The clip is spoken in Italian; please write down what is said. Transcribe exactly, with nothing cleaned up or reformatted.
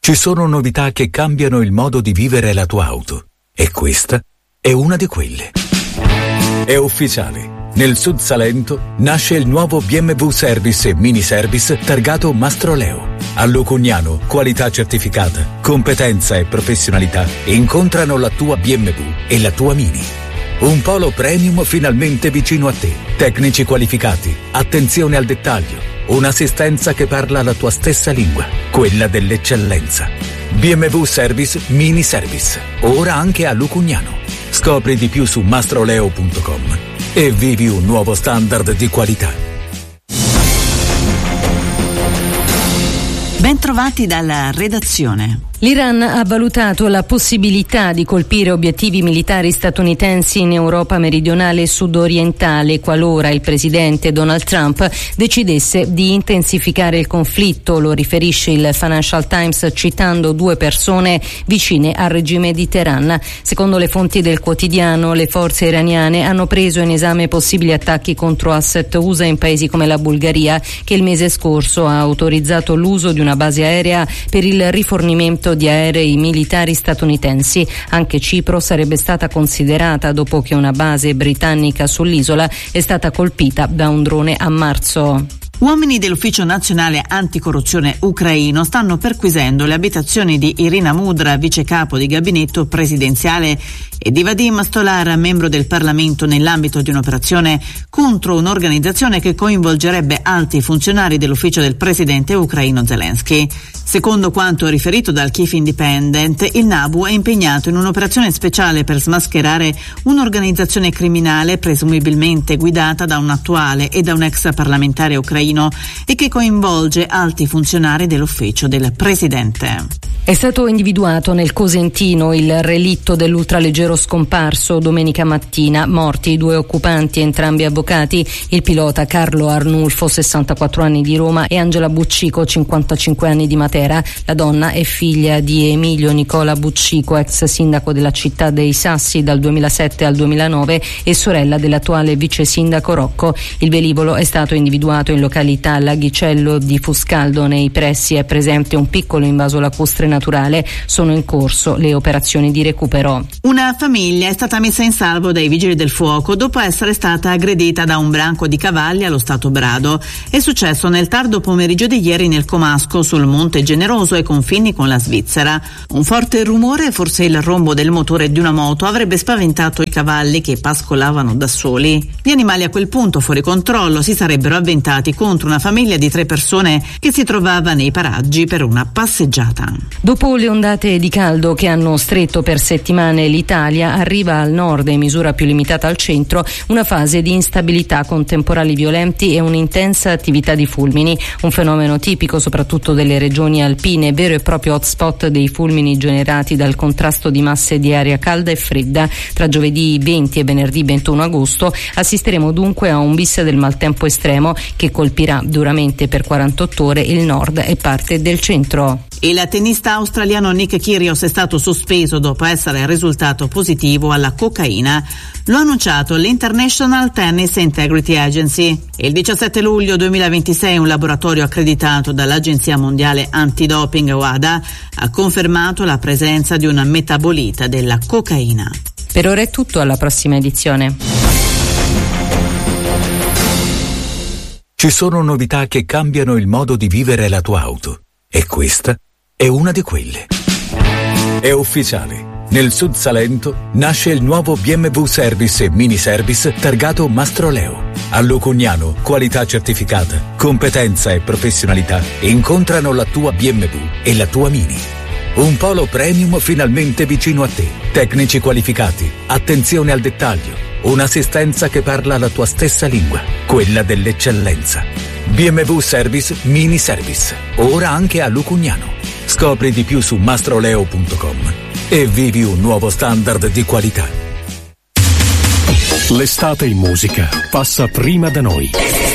Ci sono novità che cambiano il modo di vivere la tua auto e questa è una di quelle. È ufficiale. Nel Sud Salento nasce il nuovo B M W Service e Mini Service targato Mastroleo. A Lucugnano, qualità certificata, competenza e professionalità incontrano la tua B M W e la tua Mini. Un polo premium finalmente vicino a te. Tecnici qualificati, attenzione al dettaglio, un'assistenza che parla la tua stessa lingua, quella dell'eccellenza. B M W Service Mini Service, ora anche a Lucugnano. Scopri di più su mastroleo punto com e vivi un nuovo standard di qualità. Bentrovati dalla redazione. L'Iran ha valutato la possibilità di colpire obiettivi militari statunitensi in Europa meridionale e sudorientale qualora il presidente Donald Trump decidesse di intensificare il conflitto, lo riferisce il Financial Times citando due persone vicine al regime di Teheran. Secondo le fonti del quotidiano, le forze iraniane hanno preso in esame possibili attacchi contro asset U S A in paesi come la Bulgaria, che il mese scorso ha autorizzato l'uso di una base aerea per il rifornimento di aerei militari statunitensi. Anche Cipro sarebbe stata considerata dopo che una base britannica sull'isola è stata colpita da un drone a marzo. Uomini dell'Ufficio Nazionale Anticorruzione ucraino stanno perquisendo le abitazioni di Irina Mudra, vice capo di gabinetto presidenziale, e di Vadim Stolar, membro del Parlamento, nell'ambito di un'operazione contro un'organizzazione che coinvolgerebbe alti funzionari dell'ufficio del presidente ucraino Zelensky. Secondo quanto riferito dal Kiev Independent, il NABU è impegnato in un'operazione speciale per smascherare un'organizzazione criminale presumibilmente guidata da un attuale e da un ex parlamentare ucraino e che coinvolge alti funzionari dell'ufficio del presidente. È stato individuato nel Cosentino il relitto dell'ultraleggero scomparso domenica mattina. Morti due occupanti, entrambi avvocati, il pilota Carlo Arnulfo, sessantaquattro anni, di Roma, e Angela Buccico, cinquantacinque anni, di Matera. La donna è figlia di Emilio Nicola Buccico, ex sindaco della città dei Sassi dal duemilasette al duemilanove e sorella dell'attuale vice sindaco Rocco. Il velivolo è stato individuato in località Laghicello di Fuscaldo, nei pressi è presente un piccolo invaso lacustre naturale. Sono in corso le operazioni di recupero. Una famiglia è stata messa in salvo dai vigili del fuoco dopo essere stata aggredita da un branco di cavalli allo Stato Brado. È successo nel tardo pomeriggio di ieri nel Comasco, sul Monte Generoso ai confini con la Svizzera. Un forte rumore, forse il rombo del motore di una moto, avrebbe spaventato i cavalli che pascolavano da soli. Gli animali a quel punto, fuori controllo, si sarebbero avventati contro una famiglia di tre persone che si trovava nei paraggi per una passeggiata. Dopo le ondate di caldo che hanno stretto per settimane l'Italia, arriva al nord e in misura più limitata al centro una fase di instabilità con temporali violenti e un'intensa attività di fulmini, un fenomeno tipico soprattutto delle regioni alpine, vero e proprio hotspot dei fulmini generati dal contrasto di masse di aria calda e fredda. Tra giovedì venti e venerdì ventuno agosto assisteremo dunque a un bis del maltempo estremo che colpirà duramente per quarantotto ore il nord e parte del centro. Il tennista australiano Nick Kyrgios è stato sospeso dopo essere risultato positivo alla cocaina. Lo ha annunciato l'International Tennis Integrity Agency. Il diciassette luglio duemilaventisei un laboratorio accreditato dall'Agenzia Mondiale Antidoping WADA ha confermato la presenza di una metabolita della cocaina. Per ora è tutto, alla prossima edizione. Ci sono novità che cambiano il modo di vivere la tua auto e questa è una di quelle. È ufficiale. Nel Sud Salento nasce il nuovo B M W Service e Mini Service targato Mastroleo. A Lucugnano, qualità certificata, competenza e professionalità incontrano la tua B M W e la tua Mini. Un polo premium finalmente vicino a te. Tecnici qualificati, attenzione al dettaglio, un'assistenza che parla la tua stessa lingua, quella dell'eccellenza. B M W Service Mini Service, ora anche a Lucugnano. Scopri di più su mastroleo punto com e vivi un nuovo standard di qualità. L'estate in musica passa prima da noi.